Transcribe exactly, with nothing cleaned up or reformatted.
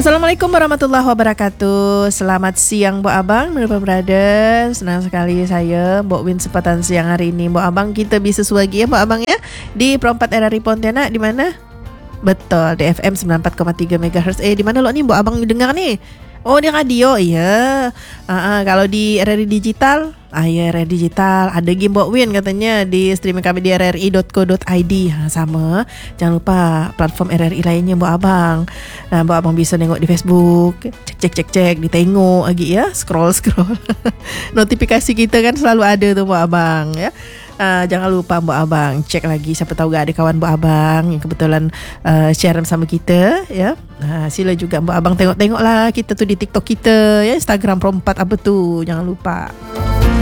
Assalamualaikum warahmatullahi wabarakatuh. Selamat siang Mbok Abang, Merupa Brother. Senang sekali saya Mbok Win sempatan siang hari ini. Mbok Abang, kita bisa suagi ya Mbok Abang ya, di Perempat R R I Pontianak. Di mana? Betul, di F M sembilan puluh empat koma tiga megahertz. Eh, di mana lo ni Mbok Abang dengar ni? Oh, di radio. Ya. Uh-uh, kalau di R R I Digital, ah ya, R R I Digital ada game Mbok Win katanya di streaming kami di r r i dot co dot i d. Ha, sama. Jangan lupa platform R R I lainnya Mbok Abang. Nah, Mbok Abang bisa tengok di Facebook. Cek cek cek cek, ditengok lagi ya, scroll scroll. Notifikasi kita kan selalu ada tuh Mbok Abang ya. Uh, jangan lupa Mbok Abang cek lagi, siapa tahu gak ada kawan Mbok Abang yang kebetulan uh, share sama kita ya. Uh, sila juga Mbok Abang tengok-tengok lah kita tu di TikTok kita ya, Instagram Perempat apa tu, jangan lupa.